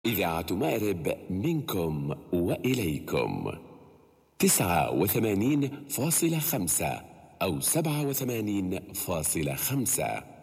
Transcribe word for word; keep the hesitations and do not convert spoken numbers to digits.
إذاعة مأرب منكم وإليكم تسعة وثمانين فاصلة خمسة أو سبعة وثمانين فاصلة خمسة.